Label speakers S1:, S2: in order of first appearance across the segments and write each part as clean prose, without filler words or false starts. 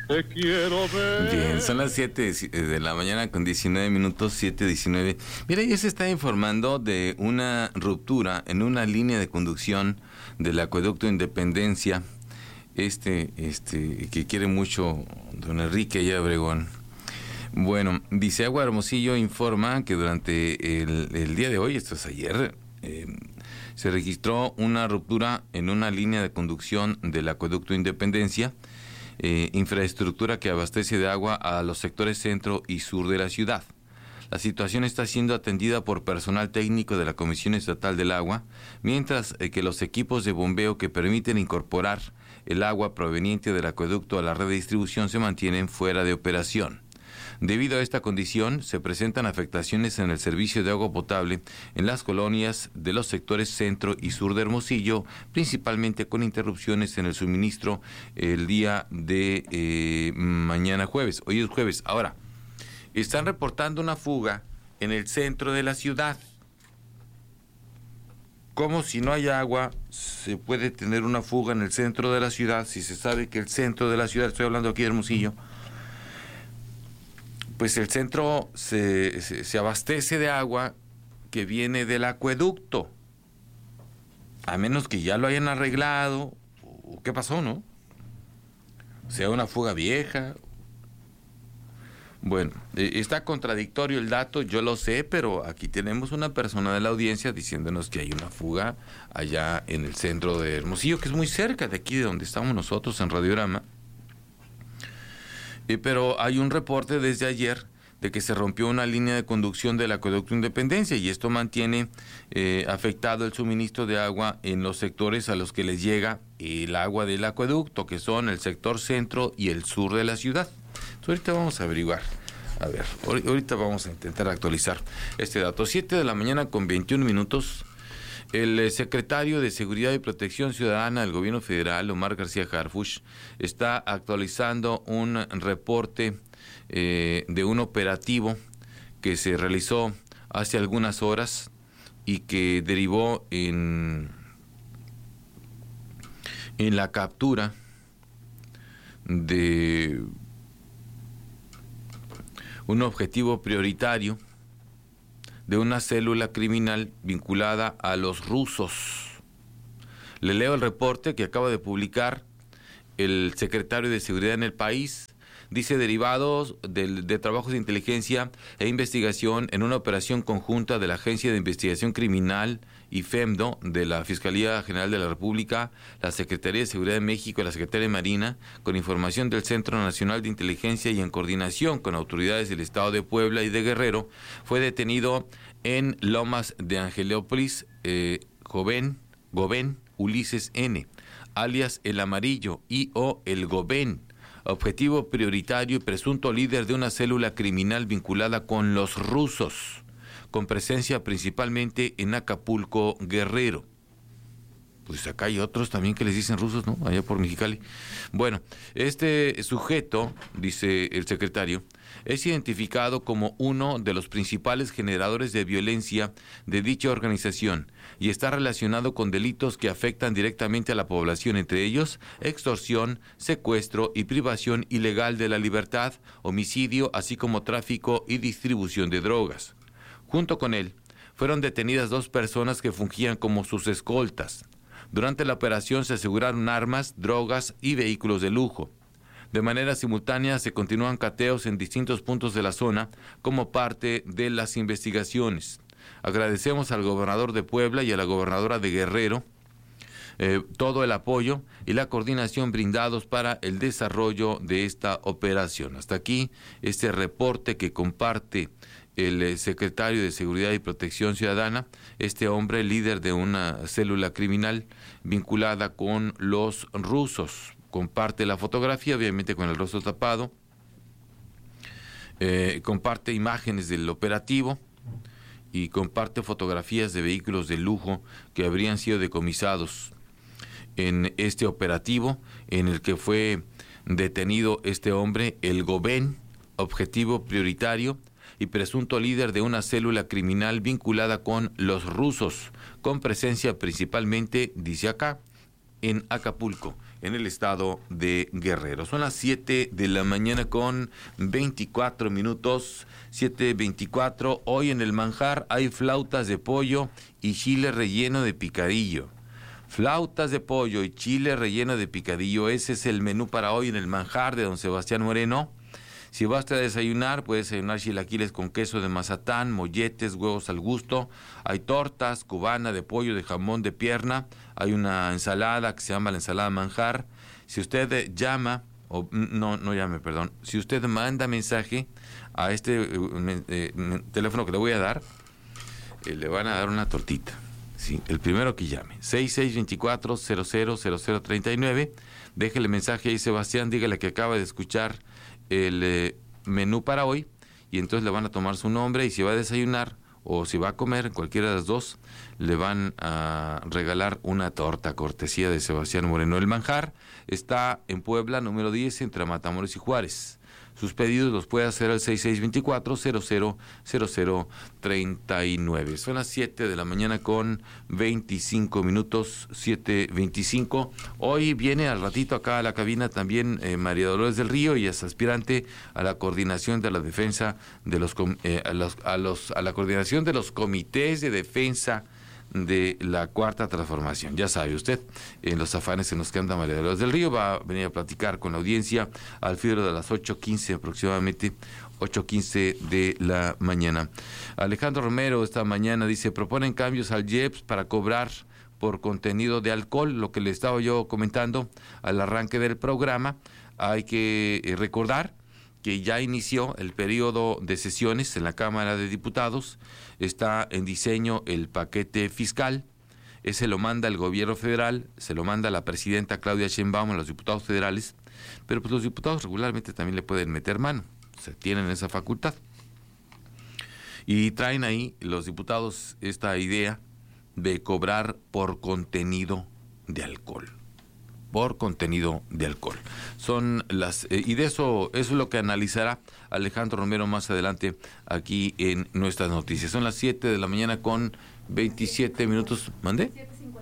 S1: Te quiero ver.
S2: Bien, son las 7 de la mañana con 19 minutos, 7:19. Mira, ya se está informando de una ruptura en una línea de conducción del acueducto Independencia, que quiere mucho don Enrique allá de Obregón. Bueno, dice Agua Hermosillo informa que durante el día de hoy, esto es ayer, se registró una ruptura en una línea de conducción del acueducto Independencia, infraestructura que abastece de agua a los sectores centro y sur de la ciudad. La situación está siendo atendida por personal técnico de la Comisión Estatal del Agua, mientras que los equipos de bombeo que permiten incorporar el agua proveniente del acueducto a la red de distribución se mantienen fuera de operación. Debido a esta condición, se presentan afectaciones en el servicio de agua potable en las colonias de los sectores centro y sur de Hermosillo, principalmente con interrupciones en el suministro el día de mañana jueves. Hoy es jueves. Ahora, están reportando una fuga en el centro de la ciudad. ¿Cómo si no hay agua se puede tener una fuga en el centro de la ciudad si se sabe que el centro de la ciudad, estoy hablando aquí de Hermosillo, pues el centro se abastece de agua que viene del acueducto, a menos que ya lo hayan arreglado, o qué pasó, ¿no? Sea una fuga vieja. Bueno, está contradictorio el dato, yo lo sé, pero aquí tenemos una persona de la audiencia diciéndonos que hay una fuga allá en el centro de Hermosillo, que es muy cerca de aquí de donde estamos nosotros en Radiorama. Pero hay un reporte desde ayer de que se rompió una línea de conducción del acueducto Independencia y esto mantiene afectado el suministro de agua en los sectores a los que les llega el agua del acueducto, que son el sector centro y el sur de la ciudad. Entonces, ahorita vamos a averiguar. A ver, ahorita vamos a intentar actualizar este dato. 7 de la mañana con 21 minutos. El secretario de Seguridad y Protección Ciudadana del Gobierno Federal, Omar García Harfuch, está actualizando un reporte de un operativo que se realizó hace algunas horas y que derivó en la captura de un objetivo prioritario de una célula criminal vinculada a los rusos. Le leo el reporte que acaba de publicar el secretario de Seguridad en el país. Dice: derivados de trabajos de inteligencia e investigación en una operación conjunta de la Agencia de Investigación Criminal y FEMDO de la Fiscalía General de la República, la Secretaría de Seguridad de México y la Secretaría de Marina, con información del Centro Nacional de Inteligencia y en coordinación con autoridades del Estado de Puebla y de Guerrero, fue detenido en Lomas de Angelópolis Gobén Ulises N., alias El Amarillo y/o El Gobén, objetivo prioritario y presunto líder de una célula criminal vinculada con los rusos, con presencia principalmente en Acapulco, Guerrero. Pues acá hay otros también que les dicen rusos, ¿no? Allá por Mexicali. Bueno, este sujeto, dice el secretario, es identificado como uno de los principales generadores de violencia de dicha organización y está relacionado con delitos que afectan directamente a la población, entre ellos extorsión, secuestro y privación ilegal de la libertad, homicidio, así como tráfico y distribución de drogas. Junto con él, fueron detenidas 2 personas que fungían como sus escoltas. Durante la operación se aseguraron armas, drogas y vehículos de lujo. De manera simultánea se continúan cateos en distintos puntos de la zona como parte de las investigaciones. Agradecemos al gobernador de Puebla y a la gobernadora de Guerrero todo el apoyo y la coordinación brindados para el desarrollo de esta operación. Hasta aquí este reporte que comparte el secretario de Seguridad y Protección Ciudadana, este hombre líder de una célula criminal vinculada con los rusos. Comparte la fotografía, obviamente con el rostro tapado, comparte imágenes del operativo y comparte fotografías de vehículos de lujo que habrían sido decomisados en este operativo en el que fue detenido este hombre, El Gobén, objetivo prioritario y presunto líder de una célula criminal vinculada con los rusos, con presencia principalmente, dice acá, en Acapulco, en el estado de Guerrero. Son las 7 de la mañana con 24 minutos, 7:24. Hoy en el manjar hay flautas de pollo y chile relleno de picadillo. Flautas de pollo y chile relleno de picadillo, ese es el menú para hoy en el manjar de don Sebastián Moreno. Si vas a desayunar, puedes desayunar chilaquiles con queso de Mazatán, molletes, huevos al gusto. Hay tortas, cubana de pollo, de jamón, de pierna. Hay una ensalada que se llama la ensalada manjar. Si usted llama, o no llame, perdón. Si usted manda mensaje a este teléfono que le voy a dar, le van a dar una tortita. Sí, el primero que llame, 6624-000039. Déjele mensaje ahí, Sebastián, dígale que acaba de escuchar el menú para hoy, y entonces le van a tomar su nombre, y si va a desayunar o si va a comer, cualquiera de las dos, le van a regalar una torta cortesía de Sebastián Moreno. El manjar está en Puebla, número 10, entre Matamoros y Juárez. Sus pedidos los puede hacer al 6624-000039. Son las 7 de la mañana con 25 minutos, 7:25. Hoy viene al ratito acá a la cabina también María Dolores del Río, y es aspirante a la coordinación de la defensa de a la coordinación de los comités de defensa de la Cuarta Transformación. Ya sabe usted, en los afanes en los que anda María Dolores del Río, va a venir a platicar con la audiencia al filo de las 8:15 aproximadamente, 8:15 de la mañana. Alejandro Romero esta mañana dice, proponen cambios al IEPS para cobrar por contenido de alcohol, lo que le estaba yo comentando al arranque del programa. Hay que recordar que ya inició el periodo de sesiones en la Cámara de Diputados. Está en diseño el paquete fiscal, ese lo manda el gobierno federal, se lo manda la presidenta Claudia Sheinbaum a los diputados federales, pero pues los diputados regularmente también le pueden meter mano, se tienen esa facultad. Y traen ahí los diputados esta idea de cobrar por contenido de alcohol. Por contenido de alcohol. Son las y de eso es lo que analizará Alejandro Romero más adelante aquí en nuestras noticias. Son las 7 de la mañana con 27 minutos. ¿Mandé?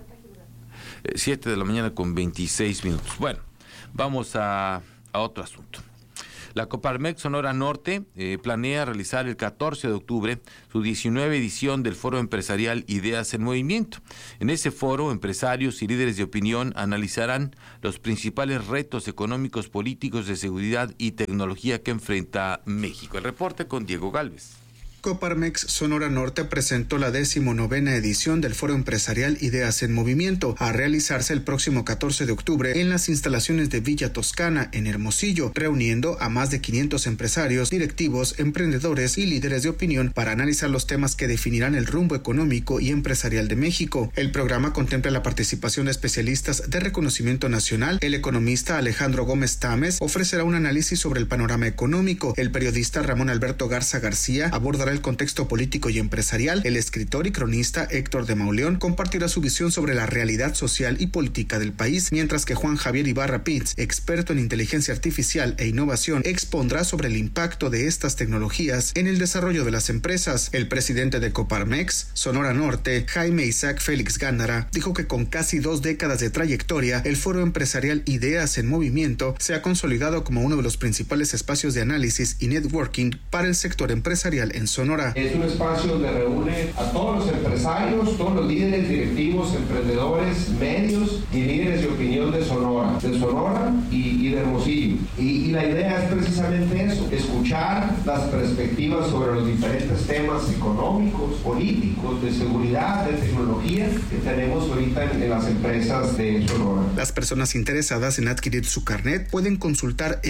S2: 7 de la mañana con 26 minutos. Bueno, vamos a otro asunto. La Coparmex Sonora Norte planea realizar el 14 de octubre su 19 edición del Foro Empresarial Ideas en Movimiento. En ese foro, empresarios y líderes de opinión analizarán los principales retos económicos, políticos, de seguridad y tecnología que enfrenta México. El reporte con Diego Gálvez.
S1: Coparmex Sonora Norte presentó la 19ª edición del Foro Empresarial Ideas en Movimiento, a realizarse el próximo 14 de octubre en las instalaciones de Villa Toscana, en Hermosillo, reuniendo a más de 500 empresarios, directivos, emprendedores y líderes de opinión para analizar los temas que definirán el rumbo económico y empresarial de México. El programa contempla la participación de especialistas de reconocimiento nacional. El economista Alejandro Gómez Tames ofrecerá un análisis sobre el panorama económico. El periodista Ramón Alberto Garza García abordará el contexto político y empresarial. El escritor y cronista Héctor de Mauleón compartirá su visión sobre la realidad social y política del país, mientras que Juan Javier Ibarra Pitts, experto en inteligencia artificial e innovación, expondrá sobre el impacto de estas tecnologías en el desarrollo de las empresas. El presidente de Coparmex Sonora Norte, Jaime Isaac Félix Gándara, dijo que con casi 2 décadas de trayectoria, el Foro Empresarial Ideas en Movimiento se ha consolidado como uno de los principales espacios de análisis y networking para el sector empresarial en Sonora.
S3: Es un espacio donde reúne a todos los empresarios, todos los líderes directivos, emprendedores, medios y líderes de opinión de Sonora y de Hermosillo. Y la idea es precisamente eso, escuchar las perspectivas sobre los diferentes temas económicos, políticos, de seguridad, de tecnología que tenemos ahorita en las empresas de Sonora.
S1: Las personas interesadas en adquirir su carnet pueden consultar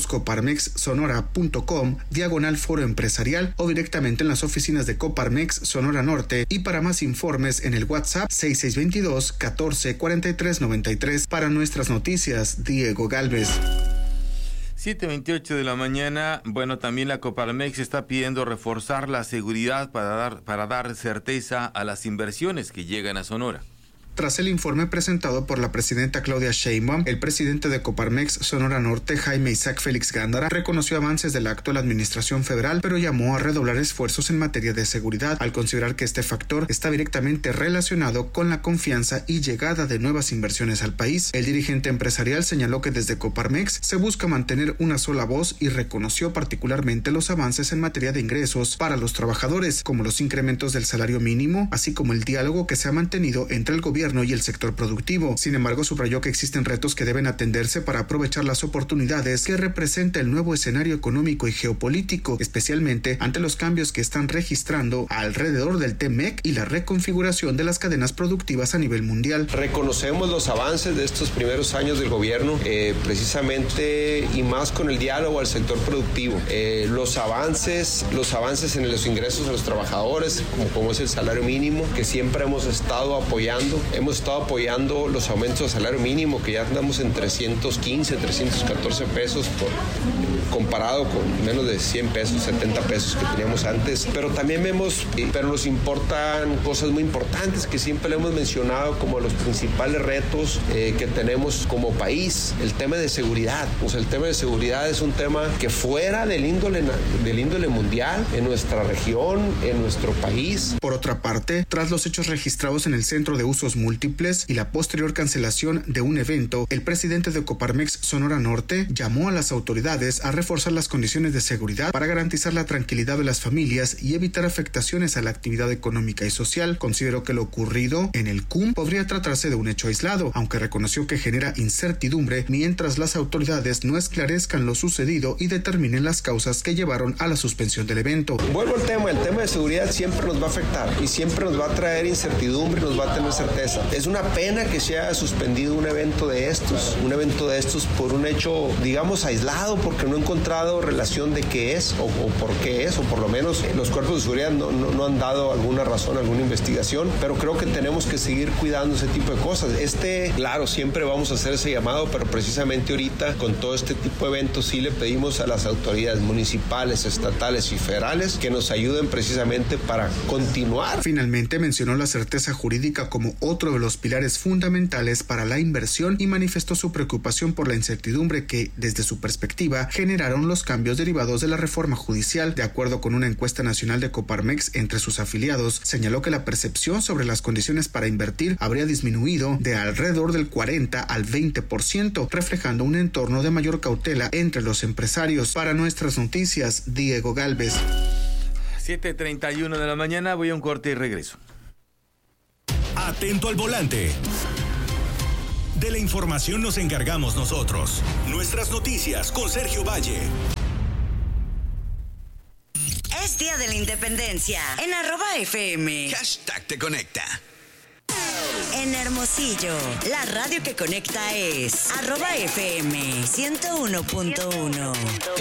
S1: eventoscoparmexsonora.com/foro empresarial o directamente en las oficinas de Coparmex Sonora Norte, y para más informes en el WhatsApp 6622 14 43 93. Para nuestras noticias, Diego Gálvez.
S2: 7:28 de la mañana. Bueno, también la Coparmex está pidiendo reforzar la seguridad para dar certeza a las inversiones que llegan a Sonora.
S1: Tras el informe presentado por la presidenta Claudia Sheinbaum, el presidente de Coparmex Sonora Norte, Jaime Isaac Félix Gándara, reconoció avances de la actual administración federal, pero llamó a redoblar esfuerzos en materia de seguridad, al considerar que este factor está directamente relacionado con la confianza y llegada de nuevas inversiones al país. El dirigente empresarial señaló que desde Coparmex se busca mantener una sola voz y reconoció particularmente los avances en materia de ingresos para los trabajadores, como los incrementos del salario mínimo, así como el diálogo que se ha mantenido entre el gobierno y el sector productivo. Sin embargo, subrayó que existen retos que deben atenderse para aprovechar las oportunidades que representa el nuevo escenario económico y geopolítico, especialmente ante los cambios que están registrando alrededor del TEMEC y la reconfiguración de las cadenas productivas a nivel mundial.
S4: Reconocemos los avances de estos primeros años del gobierno, precisamente y más con el diálogo al sector productivo. Los avances en los ingresos a los trabajadores, como es el salario mínimo, que siempre hemos estado apoyando. Hemos estado apoyando los aumentos del salario mínimo, que ya andamos en 315, 314 pesos comparado con menos de 100 pesos, 70 pesos que teníamos antes. Pero también pero nos importan cosas muy importantes que siempre le hemos mencionado como los principales retos que tenemos como país. El tema de seguridad. Pues el tema de seguridad es un tema que fuera del índole mundial, en nuestra región, en nuestro país.
S1: Por otra parte, tras los hechos registrados en el Centro de Usos Múltiples y la posterior cancelación de un evento, el presidente de Coparmex Sonora Norte llamó a las autoridades a reforzar las condiciones de seguridad para garantizar la tranquilidad de las familias y evitar afectaciones a la actividad económica y social. Consideró que lo ocurrido en el CUM podría tratarse de un hecho aislado, aunque reconoció que genera incertidumbre mientras las autoridades no esclarezcan lo sucedido y determinen las causas que llevaron a la suspensión del evento.
S4: Vuelvo al tema, el tema de seguridad siempre nos va a afectar y siempre nos va a traer incertidumbre, nos va a tener certeza. Es una pena que se haya suspendido un evento de estos por un hecho, digamos, aislado, porque no he encontrado relación de qué es o por qué es, o por lo menos los cuerpos de seguridad no han dado alguna razón, alguna investigación, pero creo que tenemos que seguir cuidando ese tipo de cosas. Claro, siempre vamos a hacer ese llamado, pero precisamente ahorita con todo este tipo de eventos sí le pedimos a las autoridades municipales, estatales y federales que nos ayuden precisamente para continuar.
S1: Finalmente mencionó la certeza jurídica como otro de los pilares fundamentales para la inversión y manifestó su preocupación por la incertidumbre que, desde su perspectiva, generaron los cambios derivados de la reforma judicial. De acuerdo con una encuesta nacional de Coparmex entre sus afiliados, señaló que la percepción sobre las condiciones para invertir habría disminuido de alrededor del 40 al 20%, reflejando un entorno de mayor cautela entre los empresarios. Para Nuestras Noticias, Diego Galvez.
S2: 7:31 de la mañana, voy a un corte y regreso.
S5: Atento al volante. De la información nos encargamos nosotros. Nuestras Noticias con Sergio Valle.
S6: Es Día de la Independencia en @FM.
S5: #te conecta.
S6: En Hermosillo, la radio que conecta es @FM 101.1.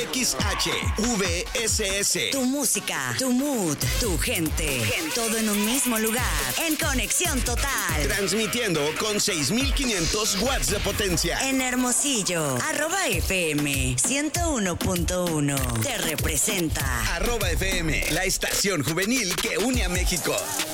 S5: XHVSS.
S6: Tu música, tu mood, tu gente. Todo en un mismo lugar. En conexión total.
S5: Transmitiendo con 6,500 watts de potencia.
S6: En Hermosillo, @FM 101.1. Te representa.
S5: @FM, la estación juvenil que une a México.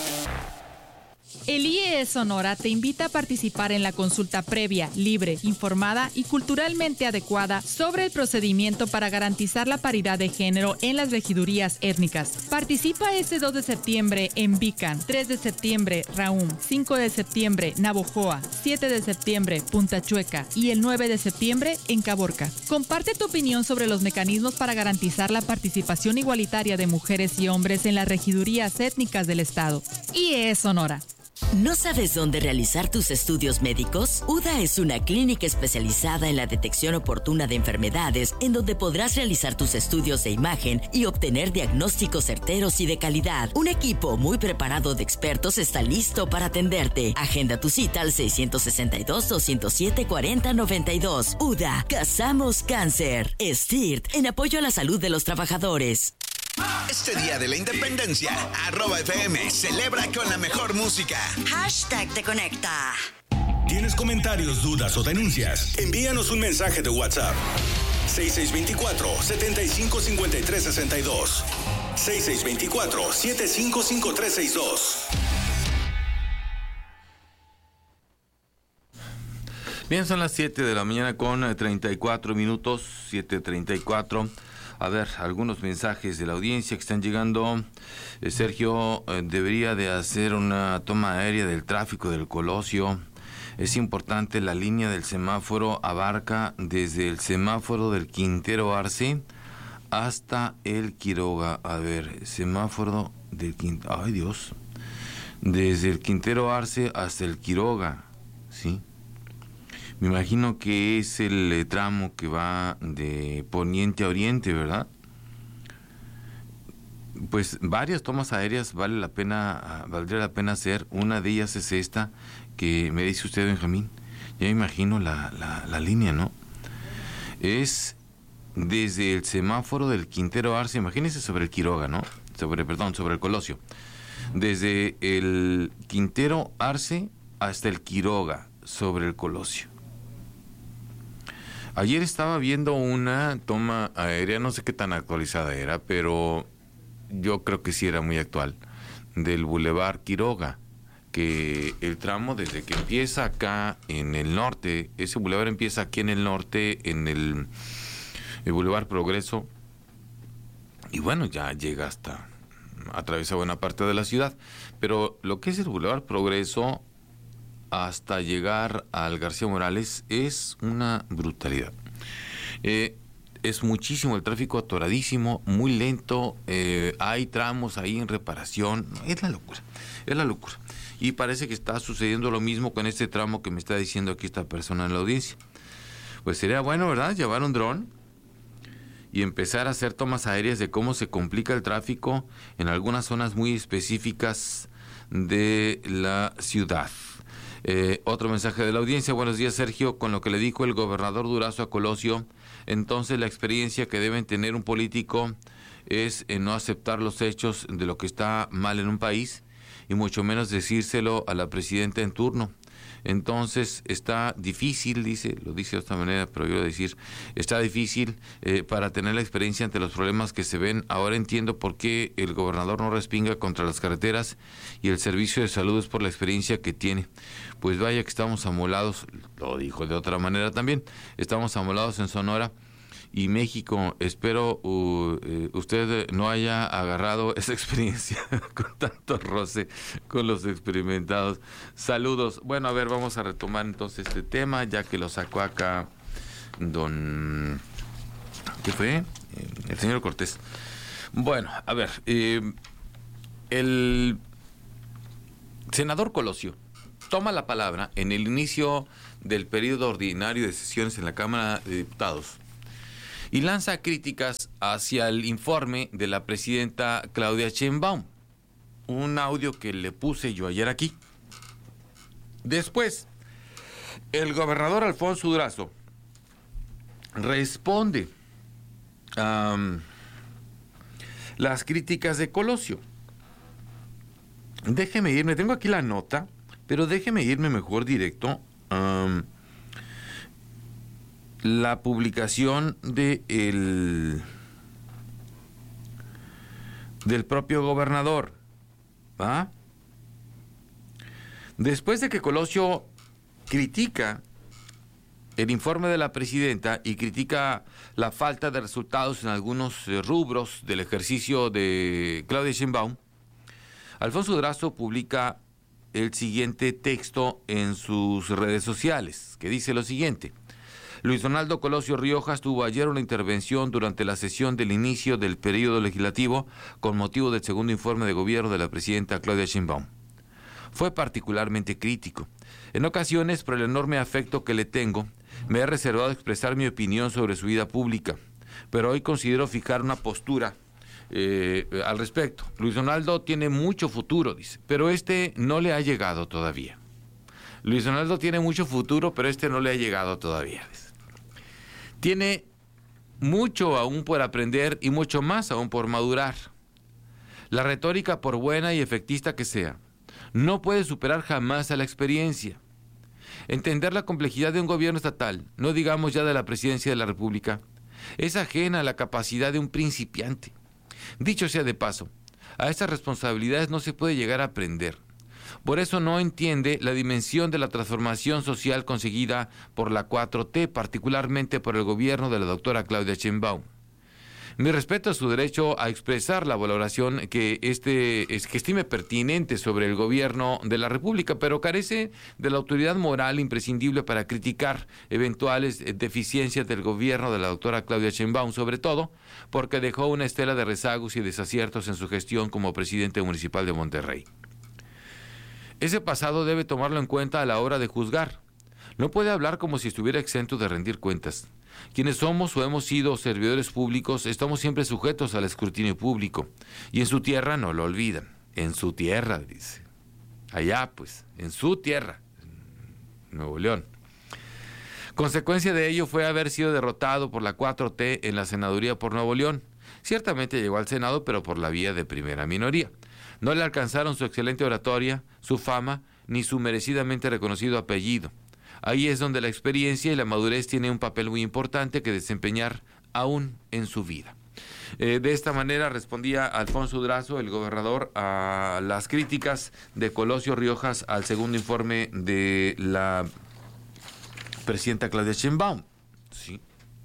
S7: El IES Sonora te invita a participar en la consulta previa, libre, informada y culturalmente adecuada sobre el procedimiento para garantizar la paridad de género en las regidurías étnicas. Participa este 2 de septiembre en Bican, 3 de septiembre Raúm, 5 de septiembre Navojoa, 7 de septiembre Punta Chueca y el 9 de septiembre en Caborca. Comparte tu opinión sobre los mecanismos para garantizar la participación igualitaria de mujeres y hombres en las regidurías étnicas del Estado. IES Sonora.
S8: ¿No sabes dónde realizar tus estudios médicos? UDA es una clínica especializada en la detección oportuna de enfermedades, en donde podrás realizar tus estudios de imagen y obtener diagnósticos certeros y de calidad. Un equipo muy preparado de expertos está listo para atenderte. Agenda tu cita al 662-207-4092. UDA, cazamos cáncer. STIRT, en apoyo a la salud de los trabajadores.
S5: Este Día de la Independencia, @FM celebra con la mejor música.
S6: #te conecta.
S5: ¿Tienes comentarios, dudas o denuncias? Envíanos un mensaje de WhatsApp. 6624-755362. 6624-755362.
S2: Bien, son las 7 de la mañana con 34 minutos, 7:34. A ver, algunos mensajes de la audiencia que están llegando. Sergio, debería de hacer una toma aérea del tráfico del Colosio. Es importante, la línea del semáforo abarca desde el semáforo del Quintero Arce hasta el Quiroga. A ver, semáforo del Quintero... ¡Ay, Dios! Desde el Quintero Arce hasta el Quiroga, ¿sí? Me imagino que es el tramo que va de poniente a oriente, ¿verdad? Pues varias tomas aéreas valdría la pena hacer. Una de ellas es esta que me dice usted, Benjamín. Ya me imagino la línea, ¿no? Es desde el semáforo del Quintero Arce, imagínese sobre el Quiroga, ¿no? Sobre el Colosio. Desde el Quintero Arce hasta el Quiroga, sobre el Colosio. Ayer estaba viendo una toma aérea, no sé qué tan actualizada era, pero yo creo que sí era muy actual, del Boulevard Quiroga, que el tramo desde que empieza acá en el norte, ese bulevar empieza aquí en el norte, en el Boulevard Progreso, y bueno, ya llega hasta, atraviesa buena parte de la ciudad, pero lo que es el Boulevard Progreso hasta llegar al García Morales es una brutalidad. Es muchísimo el tráfico, atoradísimo, muy lento, hay tramos ahí en reparación, es la locura. Y parece que está sucediendo lo mismo con este tramo que me está diciendo aquí esta persona en la audiencia. Pues sería bueno, ¿verdad?, llevar un dron y empezar a hacer tomas aéreas de cómo se complica el tráfico en algunas zonas muy específicas de la ciudad. Otro mensaje de la audiencia. Buenos días, Sergio. Con lo que le dijo el gobernador Durazo a Colosio, entonces la experiencia que debe tener un político es no aceptar los hechos de lo que está mal en un país y mucho menos decírselo a la presidenta en turno. Entonces está difícil, lo dice de esta manera, pero yo voy a decir, está difícil para tener la experiencia ante los problemas que se ven. Ahora entiendo por qué el gobernador no respinga contra las carreteras y el servicio de salud es por la experiencia que tiene. Pues vaya que estamos amolados, lo dijo de otra manera también, estamos amolados en Sonora y México. Espero usted no haya agarrado esa experiencia con tanto roce con los experimentados. Saludos. Bueno, a ver, vamos a retomar entonces este tema, ya que lo sacó acá ¿qué fue? El señor Cortés. Bueno, a ver, el senador Colosio toma la palabra en el inicio del periodo ordinario de sesiones en la Cámara de Diputados y lanza críticas hacia el informe de la presidenta Claudia Sheinbaum. Un audio que le puse yo ayer aquí. Después, el gobernador Alfonso Durazo responde a las críticas de Colosio. Déjeme irme, tengo aquí la nota, pero déjeme irme mejor directo a la publicación del propio gobernador. ¿Va? Después de que Colosio critica el informe de la presidenta y critica la falta de resultados en algunos rubros del ejercicio de Claudia Sheinbaum, Alfonso Durazo publica el siguiente texto en sus redes sociales, que dice lo siguiente: Luis Donaldo Colosio Riojas tuvo ayer una intervención durante la sesión del inicio del periodo legislativo con motivo del segundo informe de gobierno de la presidenta Claudia Sheinbaum. Fue particularmente crítico. En ocasiones, por el enorme afecto que le tengo, me he reservado expresar mi opinión sobre su vida pública, pero hoy considero fijar una postura al respecto. Luis Donaldo tiene mucho futuro, dice, pero no le ha llegado todavía. Luis Donaldo tiene mucho futuro, pero no le ha llegado todavía, dice. Tiene mucho aún por aprender y mucho más aún por madurar. La retórica, por buena y efectista que sea, no puede superar jamás a la experiencia. Entender la complejidad de un gobierno estatal, no digamos ya de la presidencia de la República, es ajena a la capacidad de un principiante. Dicho sea de paso, a estas responsabilidades no se puede llegar a aprender. Por eso no entiende la dimensión de la transformación social conseguida por la 4T, particularmente por el gobierno de la doctora Claudia Sheinbaum. Mi respeto a su derecho a expresar la valoración que estime pertinente sobre el gobierno de la República, pero carece de la autoridad moral imprescindible para criticar eventuales deficiencias del gobierno de la doctora Claudia Sheinbaum, sobre todo porque dejó una estela de rezagos y desaciertos en su gestión como presidente municipal de Monterrey. Ese pasado debe tomarlo en cuenta a la hora de juzgar. No puede hablar como si estuviera exento de rendir cuentas. Quienes somos o hemos sido servidores públicos estamos siempre sujetos al escrutinio público. Y en su tierra no lo olvidan. En su tierra, dice. Allá, pues, en su tierra, Nuevo León. Consecuencia de ello fue haber sido derrotado por la 4T en la senaduría por Nuevo León. Ciertamente llegó al Senado, pero por la vía de primera minoría. No le alcanzaron su excelente oratoria, su fama, ni su merecidamente reconocido apellido. Ahí es donde la experiencia y la madurez tienen un papel muy importante que desempeñar aún en su vida. De esta manera respondía Alfonso Durazo, el gobernador, a las críticas de Colosio Riojas al segundo informe de la presidenta Claudia Sheinbaum. ¿Sí?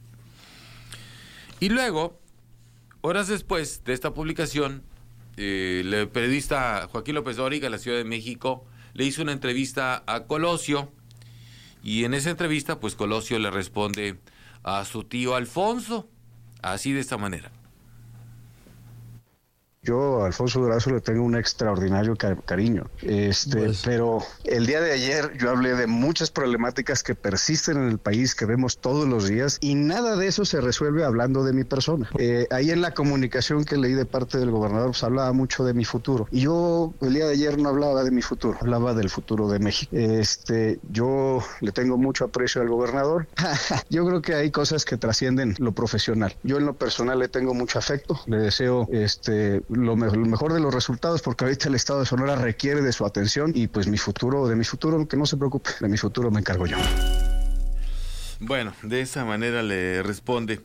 S2: Y luego, horas después de esta publicación, el periodista Joaquín López Dóriga, de la Ciudad de México, le hizo una entrevista a Colosio. Y en esa entrevista, pues Colosio le responde a su tío Alfonso, así de esta manera.
S9: Yo a Alfonso Durazo le tengo un extraordinario cariño, pero el día de ayer yo hablé de muchas problemáticas que persisten en el país, que vemos todos los días, y nada de eso se resuelve hablando de mi persona. Ahí en la comunicación que leí de parte del gobernador, pues hablaba mucho de mi futuro, y yo el día de ayer no hablaba de mi futuro, hablaba del futuro de México. Yo le tengo mucho aprecio al gobernador. Yo creo que hay cosas que trascienden lo profesional. Yo en lo personal le tengo mucho afecto, le deseo lo mejor de los resultados, porque ahorita el estado de Sonora requiere de su atención, y pues de mi futuro, que no se preocupe, de mi futuro me encargo yo.
S2: Bueno, de esa manera le responde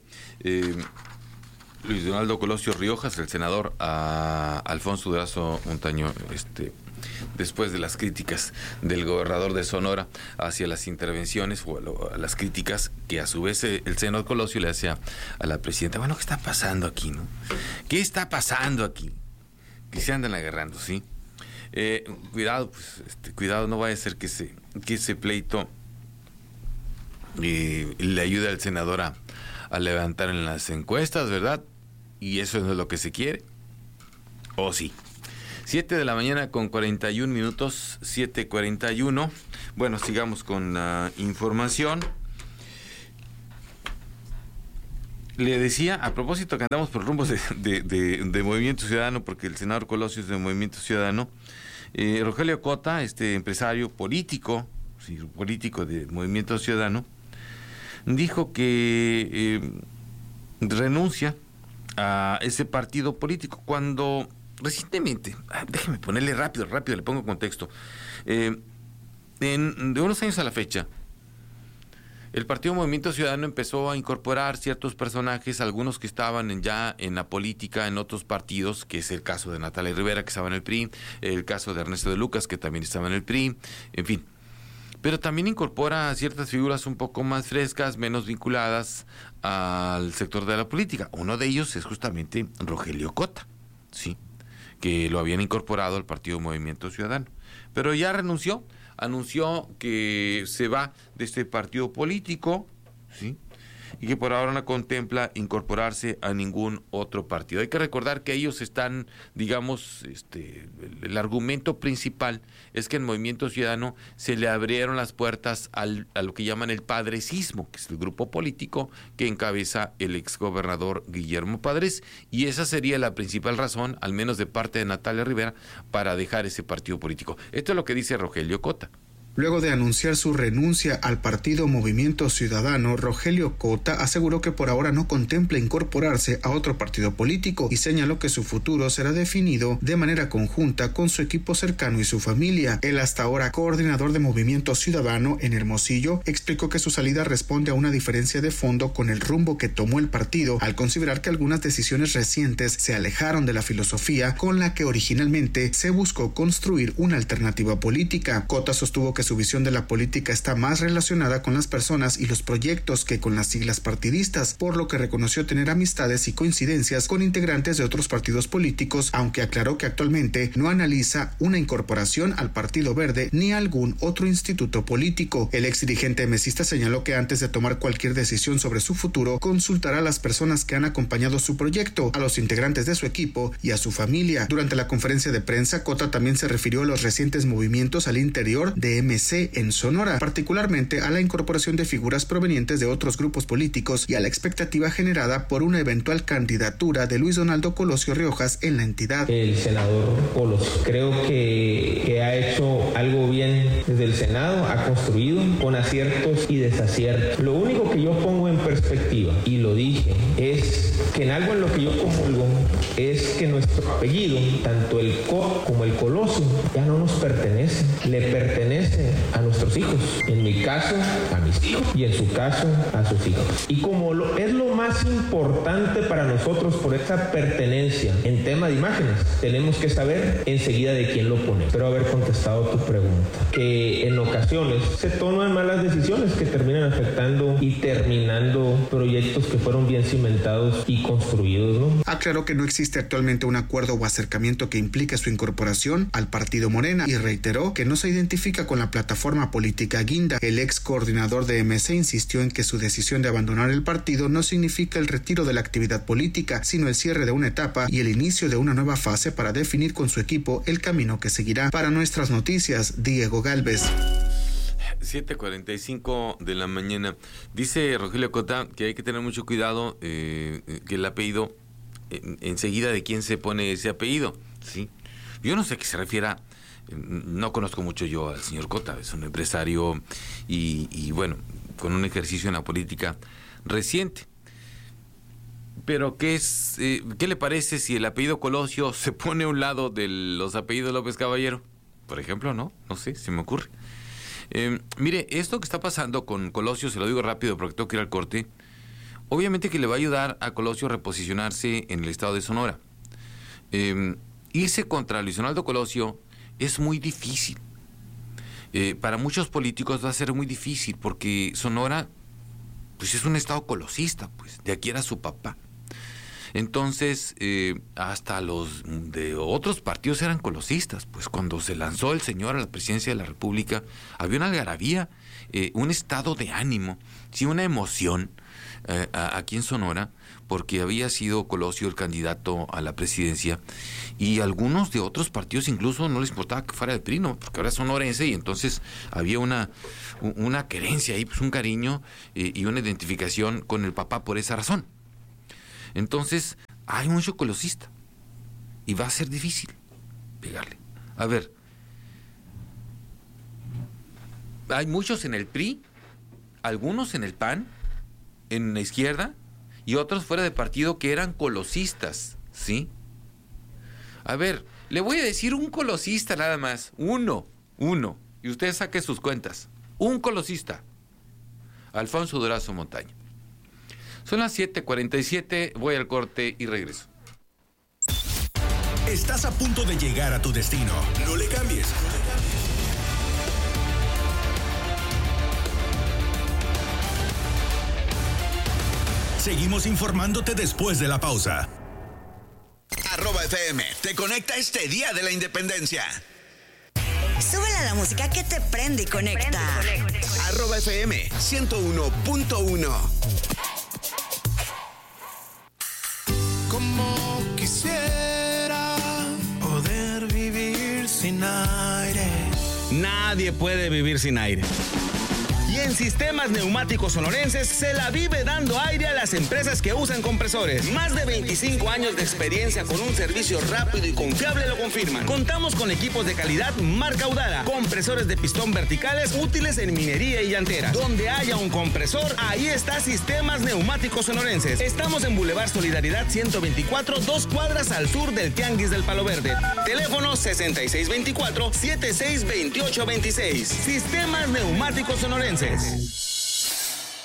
S2: Luis Donaldo Colosio Riojas, el senador, a Alfonso Durazo Montaño, después de las críticas del gobernador de Sonora hacia las intervenciones o a las críticas que a su vez el senador Colosio le hace a la presidenta. Bueno, ¿qué está pasando aquí, no? ¿Qué está pasando aquí? Que se andan agarrando, ¿sí? Cuidado, pues, cuidado, no vaya a ser que ese pleito le ayude al senador a levantar en las encuestas, ¿verdad? Y eso no es lo que se quiere. ¿O sí? 7 de la mañana con 41 minutos, 7:41. Bueno, sigamos con la información. Le decía, a propósito que andamos por rumbos de Movimiento Ciudadano, porque el senador Colosio es de Movimiento Ciudadano, Rogelio Cota, empresario político de Movimiento Ciudadano, dijo que renuncia a ese partido político cuando recientemente, déjeme ponerle rápido, le pongo contexto, de unos años a la fecha, el Partido Movimiento Ciudadano empezó a incorporar ciertos personajes, algunos que estaban ya en la política, en otros partidos, que es el caso de Natalia Rivera, que estaba en el PRI, el caso de Ernesto de Lucas, que también estaba en el PRI, en fin. Pero también incorpora ciertas figuras un poco más frescas, menos vinculadas al sector de la política. Uno de ellos es justamente Rogelio Cota, ¿sí?, que lo habían incorporado al Partido Movimiento Ciudadano. Pero ya renunció, anunció que se va de este partido político, ¿sí?, y que por ahora no contempla incorporarse a ningún otro partido. Hay que recordar que ellos están, digamos, el argumento principal es que en Movimiento Ciudadano se le abrieron las puertas a lo que llaman el padrecismo, que es el grupo político que encabeza el exgobernador Guillermo Padres, y esa sería la principal razón, al menos de parte de Natalia Rivera, para dejar ese partido político. Esto es lo que dice Rogelio Cota.
S1: Luego de anunciar su renuncia al partido Movimiento Ciudadano, Rogelio Cota aseguró que por ahora no contempla incorporarse a otro partido político y señaló que su futuro será definido de manera conjunta con su equipo cercano y su familia. El hasta ahora coordinador de Movimiento Ciudadano en Hermosillo explicó que su salida responde a una diferencia de fondo con el rumbo que tomó el partido al considerar que algunas decisiones recientes se alejaron de la filosofía con la que originalmente se buscó construir una alternativa política. Cota sostuvo que su visión de la política está más relacionada con las personas y los proyectos que con las siglas partidistas, por lo que reconoció tener amistades y coincidencias con integrantes de otros partidos políticos, aunque aclaró que actualmente no analiza una incorporación al Partido Verde ni a algún otro instituto político. El ex dirigente mesista señaló que antes de tomar cualquier decisión sobre su futuro, consultará a las personas que han acompañado su proyecto, a los integrantes de su equipo y a su familia. Durante la conferencia de prensa, Cota también se refirió a los recientes movimientos al interior de MC en Sonora, particularmente a la incorporación de figuras provenientes de otros grupos políticos y a la expectativa generada por una eventual candidatura de Luis Donaldo Colosio Riojas en la entidad.
S10: El senador Colosio creo que ha hecho algo bien desde el Senado, ha construido con aciertos y desaciertos. Lo único que yo pongo en perspectiva, y lo dije, es que en algo en lo que yo comulgo es que nuestro apellido, tanto el Co como el Colosio, ya no nos pertenece, le pertenece a nuestros hijos, en mi caso a mis hijos y en su caso a sus hijos. Y como es lo más importante para nosotros por esta pertenencia en tema de imágenes, tenemos que saber enseguida de quién lo pone. Espero haber contestado tu pregunta. Que en ocasiones se toman malas decisiones que terminan afectando y terminando proyectos que fueron bien cimentados y construidos, ¿no?
S1: Aclaró que no existe actualmente un acuerdo o acercamiento que implique su incorporación al partido Morena y reiteró que no se identifica con la plataforma política Guinda. El ex coordinador de MC insistió en que su decisión de abandonar el partido no significa el retiro de la actividad política, sino el cierre de una etapa y el inicio de una nueva fase para definir con su equipo el camino que seguirá. Para Nuestras Noticias, Diego Galvez.
S2: 7:45 de la mañana. Dice Rogelio Cota que hay que tener mucho cuidado que el apellido, enseguida de quién se pone ese apellido, ¿sí? Yo no sé a qué se refiera, no conozco mucho yo al señor Cota, es un empresario y bueno, con un ejercicio en la política reciente. Pero ¿qué le parece si el apellido Colosio se pone a un lado de los apellidos López Caballero? Por ejemplo, ¿no? No sé, se me ocurre. Mire, esto que está pasando con Colosio, se lo digo rápido porque tengo que ir al corte, obviamente que le va a ayudar a Colosio a reposicionarse en el estado de Sonora. Irse contra Luis Donaldo Colosio es muy difícil. Para muchos políticos va a ser muy difícil porque Sonora pues es un estado colosista, pues, de aquí era su papá. Entonces, hasta los de otros partidos eran colosistas, pues cuando se lanzó el señor a la presidencia de la República, había una algarabía, un estado de ánimo, sí, una emoción aquí en Sonora, porque había sido Colosio el candidato a la presidencia, y algunos de otros partidos incluso no les importaba que fuera del PRI, ¿no? Porque ahora es sonorense, y entonces había una querencia ahí, pues un cariño y una identificación con el papá por esa razón. Entonces, hay mucho colosista y va a ser difícil pegarle. A ver, hay muchos en el PRI, algunos en el PAN, en la izquierda, y otros fuera de partido que eran colosistas, ¿sí? A ver, le voy a decir un colosista nada más, uno, y usted saque sus cuentas. Un colosista, Alfonso Durazo Montaño. Son las 7:47, voy al corte y regreso.
S5: Estás a punto de llegar a tu destino. No le cambies. Seguimos informándote después de la pausa.
S11: @FM te conecta este Día de la Independencia.
S6: Súbele a la música que te prende y conecta.
S11: @FM 101.1.
S12: Como quisiera poder vivir sin aire.
S13: Nadie puede vivir sin aire. Y en Sistemas Neumáticos Sonorenses se la vive dando aire a las empresas que usan compresores. Más de 25 años de experiencia con un servicio rápido y confiable lo confirman. Contamos con equipos de calidad marca Udara, compresores de pistón verticales útiles en minería y llantera. Donde haya un compresor, ahí está Sistemas Neumáticos Sonorenses. Estamos en Boulevard Solidaridad 124, 2 cuadras al sur del Tianguis del Palo Verde. Teléfono 6624-762826. Sistemas Neumáticos Sonorenses.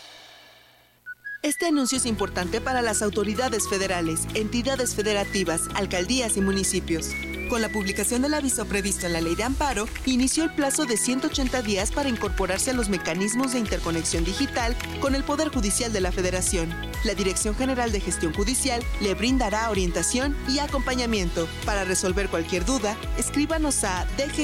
S14: Este anuncio es importante para las autoridades federales, entidades federativas, alcaldías y municipios. Con la publicación del aviso previsto en la Ley de Amparo, inició el plazo de 180 días para incorporarse a los mecanismos de interconexión digital con el Poder Judicial de la Federación. La Dirección General de Gestión Judicial le brindará orientación y acompañamiento. Para resolver cualquier duda, escríbanos a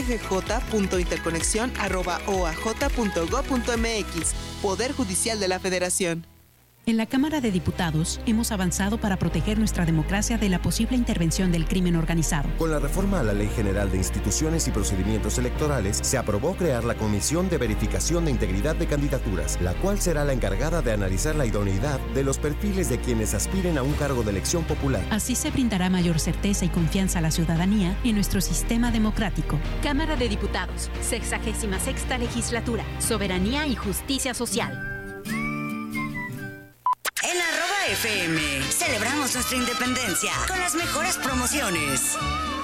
S14: dggj.interconexión@oaj.gov.mx. Poder Judicial de la Federación.
S15: En la Cámara de Diputados hemos avanzado para proteger nuestra democracia de la posible intervención del crimen organizado.
S16: Con la reforma a la Ley General de Instituciones y Procedimientos Electorales, se aprobó crear la Comisión de Verificación de Integridad de Candidaturas, la cual será la encargada de analizar la idoneidad de los perfiles de quienes aspiren a un cargo de elección popular.
S15: Así se brindará mayor certeza y confianza a la ciudadanía en nuestro sistema democrático.
S17: Cámara de Diputados, 66ª Legislatura, Soberanía y Justicia Social.
S6: En @FM celebramos nuestra independencia con las mejores promociones.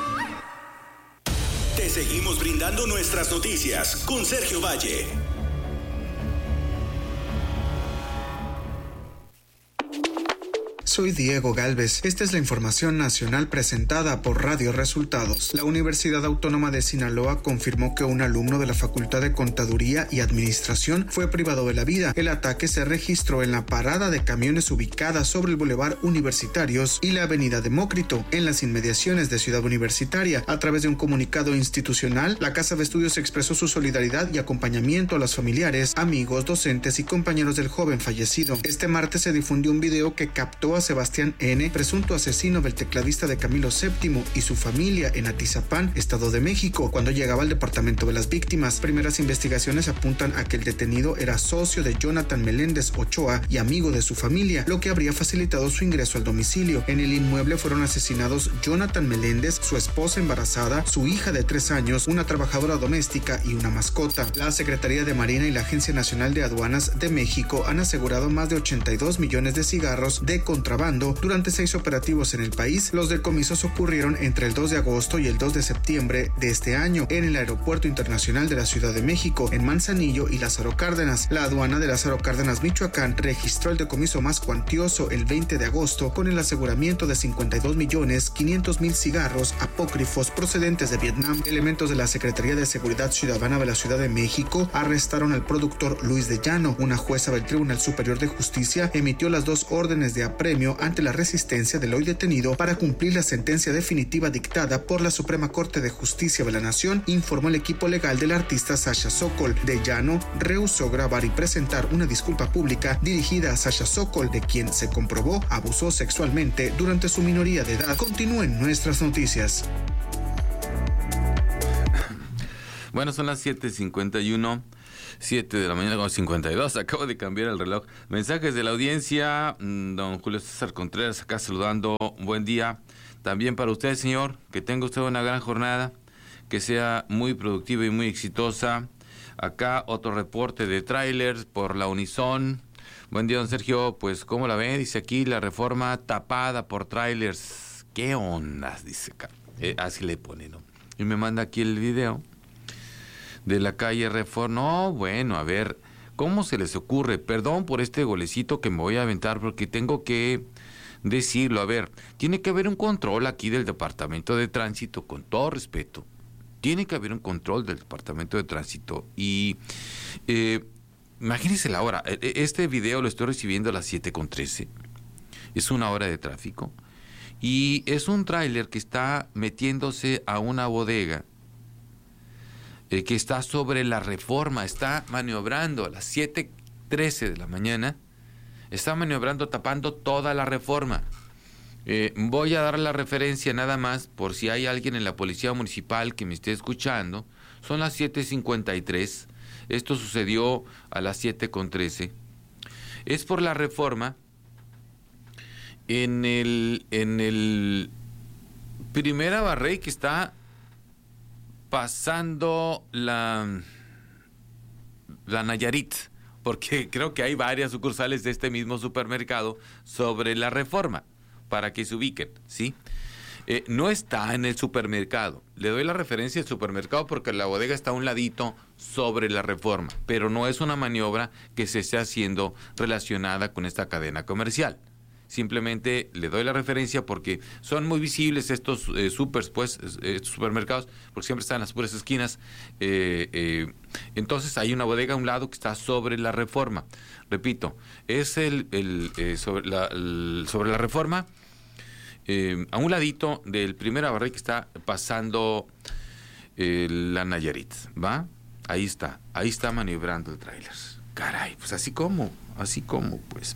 S5: Te seguimos brindando nuestras noticias con Sergio Valle.
S1: Soy Diego Galvez. Esta es la información nacional presentada por Radio Resultados. La Universidad Autónoma de Sinaloa confirmó que un alumno de la Facultad de Contaduría y Administración fue privado de la vida. El ataque se registró en la parada de camiones ubicada sobre el Boulevard Universitarios y la Avenida Demócrito, en las inmediaciones de Ciudad Universitaria. A través de un comunicado institucional, la Casa de Estudios expresó su solidaridad y acompañamiento a los familiares, amigos, docentes y compañeros del joven fallecido. Este martes se difundió un video que captó a Sebastián N., presunto asesino del tecladista de Camilo VII, y su familia en Atizapán, Estado de México, cuando llegaba al departamento de las víctimas. Primeras investigaciones apuntan a que el detenido era socio de Jonathan Meléndez Ochoa y amigo de su familia, lo que habría facilitado su ingreso al domicilio. En el inmueble fueron asesinados Jonathan Meléndez, su esposa embarazada, su hija de 3 años, una trabajadora doméstica y una mascota. La Secretaría de Marina y la Agencia Nacional de Aduanas de México han asegurado más de 82 millones de cigarros de contrabando durante 6 operativos en el país. Los decomisos ocurrieron entre el 2 de agosto y el 2 de septiembre de este año en el Aeropuerto Internacional de la Ciudad de México, en Manzanillo y Lázaro Cárdenas. La aduana de Lázaro Cárdenas, Michoacán, registró el decomiso más cuantioso el 20 de agosto con el aseguramiento de 52.500.000 cigarros apócrifos procedentes de Vietnam. Elementos de la Secretaría de Seguridad Ciudadana de la Ciudad de México arrestaron al productor Luis de Llano. Una jueza del Tribunal Superior de Justicia emitió las 2 órdenes de apremio ante la resistencia del hoy detenido para cumplir la sentencia definitiva dictada por la Suprema Corte de Justicia de la Nación, informó el equipo legal del artista Sasha Sokol. De Llano rehusó grabar y presentar una disculpa pública dirigida a Sasha Sokol, de quien se comprobó abusó sexualmente durante su minoría de edad. Continúen nuestras noticias.
S2: Bueno, son las 7:51. 7 de la mañana con 52, acabo de cambiar el reloj. Mensajes de la audiencia, don Julio César Contreras acá saludando, buen día. También para usted, señor, que tenga usted una gran jornada, que sea muy productiva y muy exitosa. Acá otro reporte de trailers por la Unison. Buen día, don Sergio, pues ¿cómo la ve? Dice aquí la reforma tapada por trailers. ¿Qué ondas? Dice acá. Así le pone, ¿no? Y me manda aquí el video de la calle Reforma. No, bueno, a ver, ¿cómo se les ocurre? Perdón por este golecito que me voy a aventar porque tengo que decirlo. A ver, tiene que haber un control aquí del Departamento de Tránsito, con todo respeto. Tiene que haber un control del Departamento de Tránsito. Y imagínense la hora. Este video lo estoy recibiendo a las 7:13. Es una hora de tráfico. Y es un tráiler que está metiéndose a una bodega que está sobre la Reforma, está maniobrando a las 7:13 de la mañana, está maniobrando, tapando toda la Reforma. Voy a dar la referencia nada más por si hay alguien en la Policía Municipal que me esté escuchando. Son las 7:53. Esto sucedió a las 7:13. Es por la reforma en el Primera Barrey, que está pasando la Nayarit, porque creo que hay varias sucursales de este mismo supermercado sobre la reforma, para que se ubiquen, ¿sí? No está en el supermercado. Le doy la referencia del supermercado porque la bodega está a un ladito sobre la reforma, pero no es una maniobra que se esté haciendo relacionada con esta cadena comercial. Simplemente le doy la referencia porque son muy visibles estos estos supermercados, porque siempre están en las puras esquinas. Entonces hay una bodega a un lado que está sobre la reforma. Repito, es sobre la reforma, a un ladito del Primera Barrey, que está pasando la Nayarit, ¿va? Ahí está maniobrando el tráiler. Caray, pues así como, pues.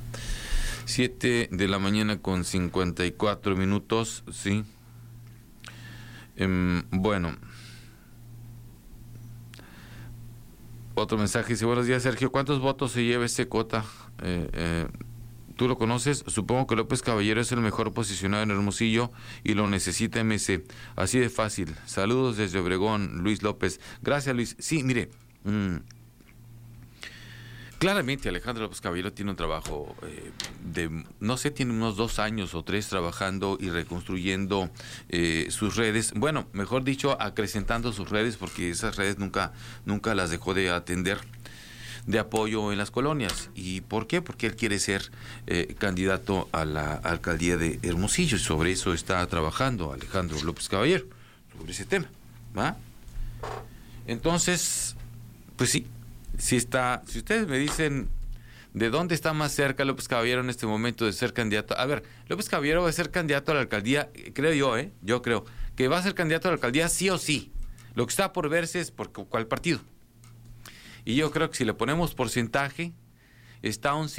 S2: 7:54 a.m, sí. Bueno. Otro mensaje dice: buenos días, Sergio. ¿Cuántos votos se lleva ese Cota? ¿Tú lo conoces? Supongo que López Caballero es el mejor posicionado en Hermosillo y lo necesita MC. Así de fácil. Saludos desde Obregón, Luis López. Gracias, Luis. Sí, mire. Claramente Alejandro López Caballero tiene un trabajo tiene unos 2 años o 3 trabajando y reconstruyendo sus redes. Bueno, mejor dicho, acrecentando sus redes, porque esas redes nunca las dejó de atender, de apoyo en las colonias. ¿Y por qué? Porque él quiere ser candidato a la alcaldía de Hermosillo, y sobre eso está trabajando Alejandro López Caballero, sobre ese tema, ¿va? Entonces, pues sí. Si ustedes me dicen de dónde está más cerca López Caballero en este momento de ser candidato. A ver, López Caballero va a ser candidato a la alcaldía, creo yo creo que va a ser candidato a la alcaldía sí o sí. Lo que está por verse es por cuál partido. Y yo creo que si le ponemos porcentaje, está un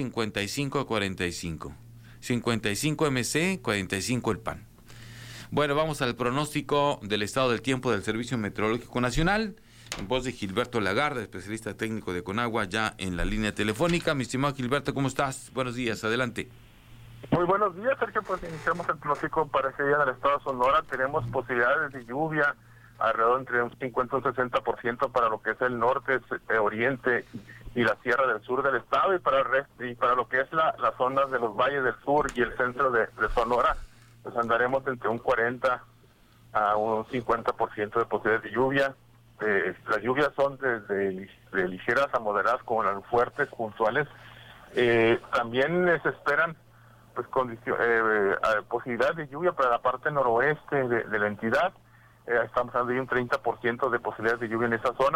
S2: 55-45. 55 MC, 45 el PAN. Bueno, vamos al pronóstico del estado del tiempo del Servicio Meteorológico Nacional, en voz de Gilberto Lagarde, especialista técnico de Conagua, ya en la línea telefónica. Mi estimado Gilberto, ¿cómo estás? Buenos días, adelante.
S18: Muy buenos días, Sergio. Pues iniciamos el pronóstico para este día en el estado de Sonora. Tenemos posibilidades de lluvia alrededor entre un 50 y un 60% para lo que es el norte, oriente y la sierra del sur del estado, y para el resto, y para lo que es las zonas de los valles del sur y el centro de Sonora, pues andaremos entre un 40 a un 50% de posibilidades de lluvia. Las lluvias son desde de ligeras a moderadas, como las fuertes, puntuales. También se esperan pues posibilidades de lluvia para la parte noroeste de la entidad. Estamos hablando de un 30% de posibilidades de lluvia en esa zona.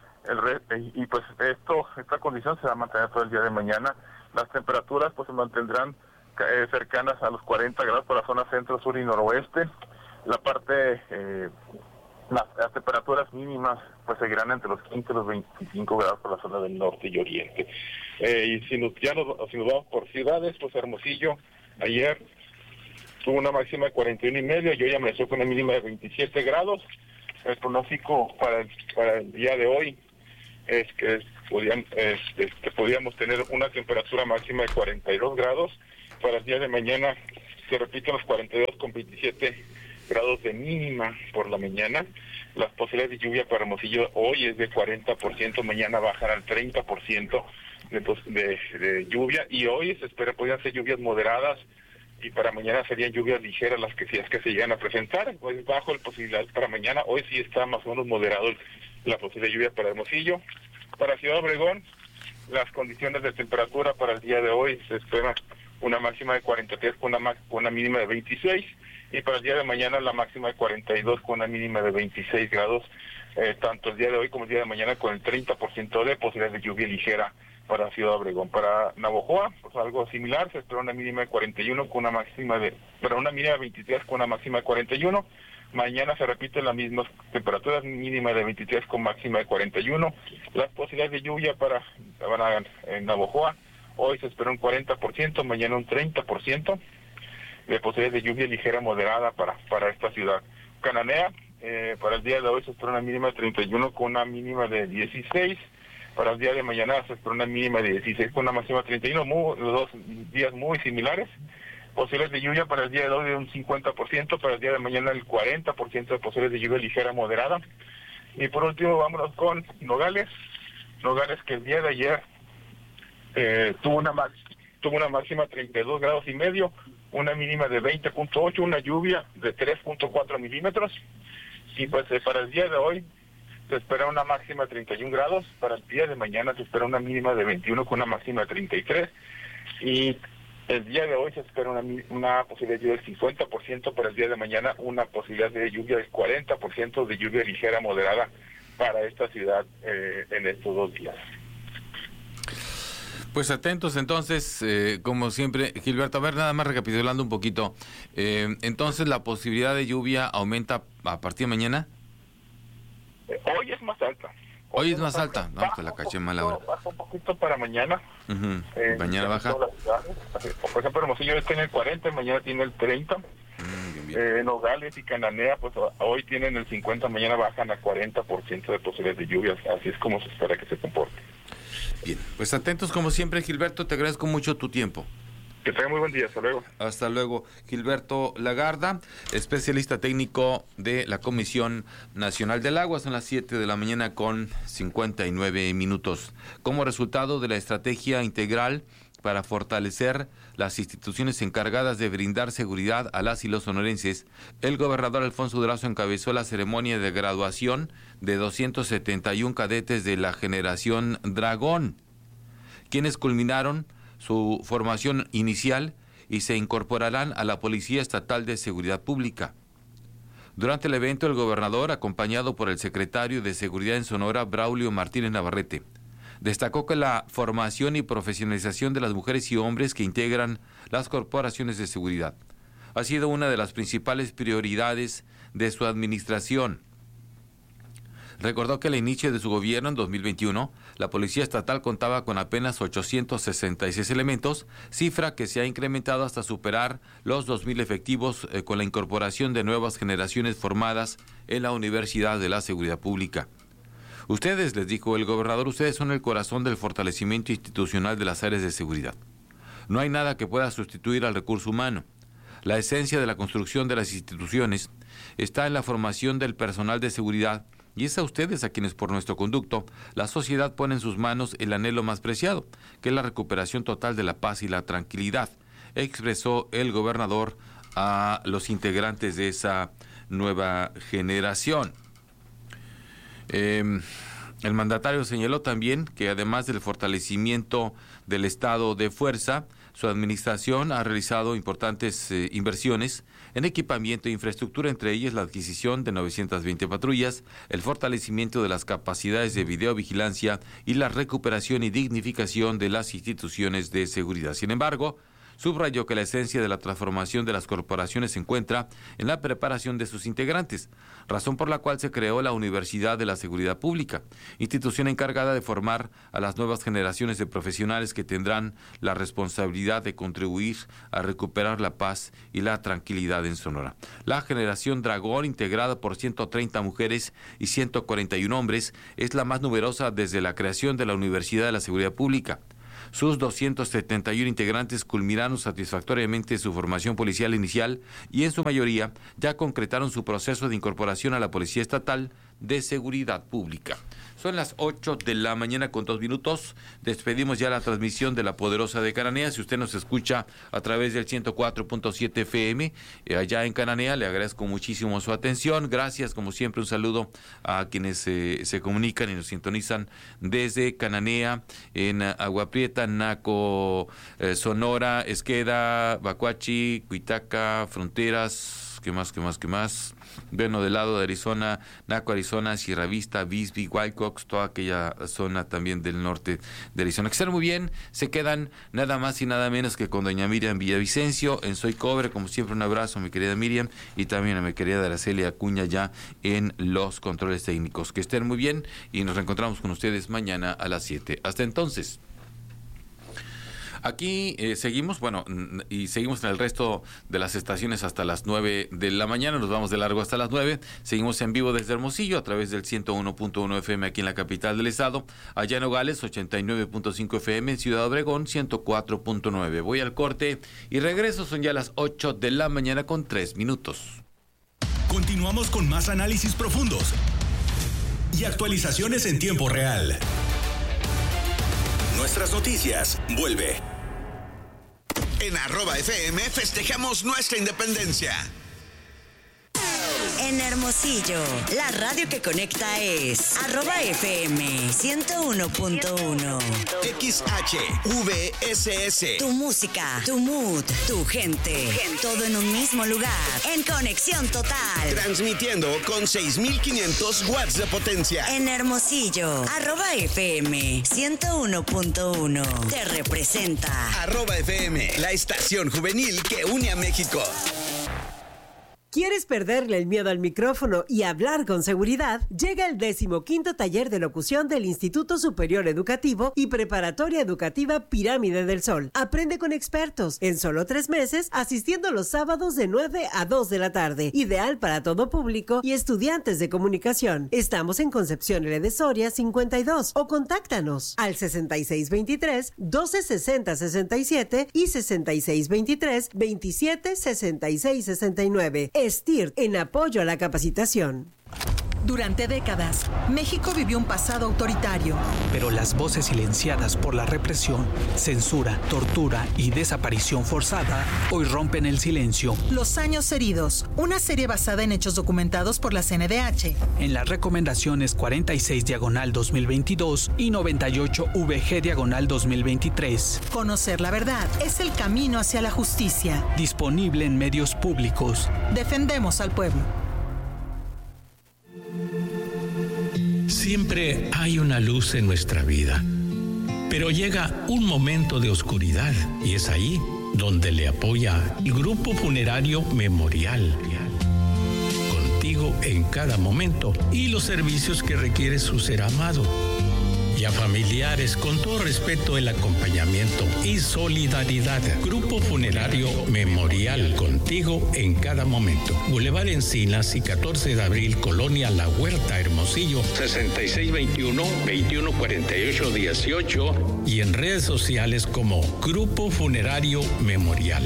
S18: Y pues esta condición se va a mantener todo el día de mañana. Las temperaturas pues se mantendrán cercanas a los 40 grados por la zona centro, sur y noroeste. La parte las temperaturas mínimas pues seguirán entre los 15 y los 25 grados por la zona del norte y oriente. Y si nos vamos por ciudades, pues Hermosillo ayer tuvo una máxima de 41.5, y hoy amaneció con una mínima de 27 grados. El pronóstico para el día de hoy es que podríamos tener una temperatura máxima de 42 grados. Para el día de mañana se repiten los 42 con 27 grados de mínima por la mañana. Las posibilidades de lluvia para Hermosillo hoy es de 40%, mañana bajan al 30% de lluvia, y hoy se espera podrían ser lluvias moderadas, y para mañana serían lluvias ligeras las que si es que se llegan a presentar. Hoy bajo la posibilidad para mañana, hoy sí está más o menos moderado la posibilidad de lluvia para Hermosillo. Para Ciudad Obregón, las condiciones de temperatura para el día de hoy se espera una máxima de 43 con una mínima de 26, y para el día de mañana la máxima de 42 con una mínima de 26 grados, tanto el día de hoy como el día de mañana, con el 30% de posibilidad de lluvia ligera para Ciudad Obregón. Para Navojoa, pues algo similar, se espera una mínima de 41 con una máxima una mínima de 23 con una máxima de 41. Mañana se repiten las mismas temperaturas, mínima de 23 con máxima de 41. Las posibilidades de lluvia para Navojoa, hoy se espera un 40%, mañana un 30% de posibilidades de lluvia ligera moderada para esta ciudad. Cananea, para el día de hoy se espera una mínima de 31 con una mínima de 16. Para el día de mañana se espera una mínima de 16 con una máxima de 31, los dos días muy similares. Posibles de lluvia para el día de hoy de un 50%, para el día de mañana el 40% de posibles de lluvia ligera moderada. Y por último vámonos con Nogales. Nogales que el día de ayer tuvo una máxima de 32 grados y medio, una mínima de 20.8, una lluvia de 3.4 milímetros. Y pues para el día de hoy se espera una máxima de 31 grados, para el día de mañana se espera una mínima de 21 con una máxima de 33. Y el día de hoy se espera una posibilidad de lluvia del 50%, para el día de mañana una posibilidad de lluvia del 40% de lluvia ligera moderada para esta ciudad en estos 2 días.
S2: Pues atentos entonces, como siempre, Gilberto, a ver, nada más recapitulando un poquito. Entonces, ¿la posibilidad de lluvia aumenta a partir de mañana?
S18: Hoy es más alta.
S2: Hoy es más alta. No, pues la caché mal ahora.
S18: Baja un poquito para mañana.
S2: Mañana baja.
S18: Por ejemplo, Hermosillo tiene el 40, mañana tiene el 30. Nogales y Cananea, pues hoy tienen el 50, mañana bajan a 40% de posibilidades de lluvias. Así es como se espera que se comporte.
S2: Bien, pues atentos como siempre, Gilberto, te agradezco mucho tu tiempo.
S18: Que tenga muy buen día, hasta luego.
S2: Hasta luego. Gilberto Lagarda, especialista técnico de la Comisión Nacional del Agua. Son las 7 de la mañana con 59 minutos. Como resultado de la estrategia integral para fortalecer las instituciones encargadas de brindar seguridad a las y los sonorenses, el gobernador Alfonso Durazo encabezó la ceremonia de graduación de 271 cadetes de la generación Dragón, quienes culminaron su formación inicial y se incorporarán a la Policía Estatal de Seguridad Pública. Durante el evento, el gobernador, acompañado por el secretario de Seguridad en Sonora, Braulio Martínez Navarrete, destacó que la formación y profesionalización de las mujeres y hombres que integran las corporaciones de seguridad ha sido una de las principales prioridades de su administración. Recordó que al inicio de su gobierno en 2021, la Policía Estatal contaba con apenas 866 elementos, cifra que se ha incrementado hasta superar los 2,000 efectivos con la incorporación de nuevas generaciones formadas en la Universidad de la Seguridad Pública. Ustedes, les dijo el gobernador, ustedes son el corazón del fortalecimiento institucional de las áreas de seguridad. No hay nada que pueda sustituir al recurso humano. La esencia de la construcción de las instituciones está en la formación del personal de seguridad, y es a ustedes a quienes por nuestro conducto la sociedad pone en sus manos el anhelo más preciado, que es la recuperación total de la paz y la tranquilidad, expresó el gobernador a los integrantes de esa nueva generación. El mandatario señaló también que además del fortalecimiento del estado de fuerza, su administración ha realizado importantes inversiones en equipamiento e infraestructura, entre ellas la adquisición de 920 patrullas, el fortalecimiento de las capacidades de videovigilancia y la recuperación y dignificación de las instituciones de seguridad. Sin embargo, subrayó que la esencia de la transformación de las corporaciones se encuentra en la preparación de sus integrantes, razón por la cual se creó la Universidad de la Seguridad Pública, institución encargada de formar a las nuevas generaciones de profesionales que tendrán la responsabilidad de contribuir a recuperar la paz y la tranquilidad en Sonora. La generación Dragón, integrada por 130 mujeres y 141 hombres, es la más numerosa desde la creación de la Universidad de la Seguridad Pública. Sus 271 integrantes culminaron satisfactoriamente su formación policial inicial y en su mayoría ya concretaron su proceso de incorporación a la Policía Estatal de Seguridad Pública. Son las 8 de la mañana con 2 minutos. Despedimos ya la transmisión de La Poderosa de Cananea. Si usted nos escucha a través del 104.7 FM, allá en Cananea, le agradezco muchísimo su atención. Gracias, como siempre, un saludo a quienes se comunican y nos sintonizan desde Cananea, en Agua Prieta, Naco, Sonora, Esqueda, Bacuachi, Cuitaca, Fronteras, ¿qué más? Bueno, del lado de Arizona, Naco, Arizona, Sierra Vista, Bisbee, Whitecox, toda aquella zona también del norte de Arizona. Que estén muy bien, se quedan nada más y nada menos que con doña Miriam Villavicencio en Soy Cobre. Como siempre, un abrazo a mi querida Miriam y también a mi querida Araceli Acuña ya en los controles técnicos. Que estén muy bien y nos reencontramos con ustedes mañana a las 7. Hasta entonces. Aquí seguimos, y seguimos en el resto de las estaciones hasta las 9 de la mañana. Nos vamos de largo hasta las 9. Seguimos en vivo desde Hermosillo a través del 101.1 FM aquí en la capital del estado. Allá en Nogales, 89.5 FM. En Ciudad Obregón, 104.9. Voy al corte y regreso. Son ya las 8 de la mañana con 3 minutos.
S5: Continuamos con más análisis profundos y actualizaciones en tiempo real. Nuestras noticias, vuelve.
S11: En @FM festejamos nuestra independencia.
S6: En Hermosillo, la radio que conecta es @FM 101.1.
S11: XHVSS.
S6: Tu música, tu mood, tu gente. Todo en un mismo lugar. En conexión total.
S11: Transmitiendo con 6,500 watts de potencia.
S6: En Hermosillo, @FM 101.1. Te representa.
S11: @FM, la estación juvenil que une a México.
S19: ¿Quieres perderle el miedo al micrófono y hablar con seguridad? Llega el 15º taller de locución del Instituto Superior Educativo y Preparatoria Educativa Pirámide del Sol. Aprende con expertos en solo 3 meses, asistiendo los sábados de 9 a 2 de la tarde. Ideal para todo público y estudiantes de comunicación. Estamos en Concepción L. de Soria 52 o contáctanos al 6623-1260-67 y 6623-276669. STIRT, en apoyo a la capacitación.
S20: Durante décadas, México vivió un pasado autoritario.
S21: Pero las voces silenciadas por la represión, censura, tortura y desaparición forzada hoy rompen el silencio.
S20: Los años heridos, una serie basada en hechos documentados por la CNDH.
S21: En las recomendaciones 46/2022 y 98VG/2023.
S20: Conocer la verdad es el camino hacia la justicia.
S21: Disponible en medios públicos.
S20: Defendemos al pueblo.
S22: Siempre hay una luz en nuestra vida, pero llega un momento de oscuridad y es ahí donde le apoya el Grupo Funerario Memorial. Contigo en cada momento y los servicios que requiere su ser amado. Y a familiares, con todo respeto, el acompañamiento y solidaridad. Grupo Funerario Memorial, contigo en cada momento. Boulevard Encinas y 14 de abril, Colonia La Huerta, Hermosillo, 6621-2148-18 y en redes sociales como Grupo Funerario Memorial.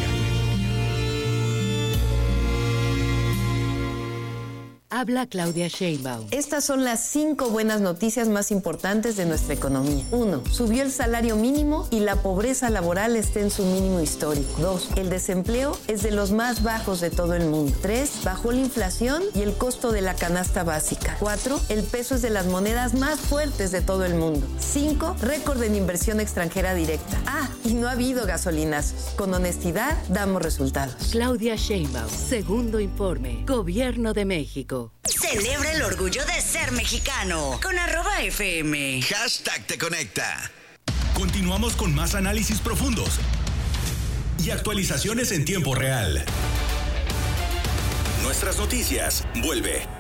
S23: Habla Claudia Sheinbaum. Estas son las 5 buenas noticias más importantes de nuestra economía. 1. Subió el salario mínimo y la pobreza laboral está en su mínimo histórico. 2. El desempleo es de los más bajos de todo el mundo. 3. Bajó la inflación y el costo de la canasta básica. 4. El peso es de las monedas más fuertes de todo el mundo. 5. Récord en inversión extranjera directa. Y no ha habido gasolinazos. Con honestidad damos resultados. Claudia Sheinbaum. Segundo informe. Gobierno de México.
S6: Celebra el orgullo de ser mexicano con @FM.
S11: Te conecta.
S5: Continuamos con más análisis profundos y actualizaciones en tiempo real. Nuestras noticias, vuelve.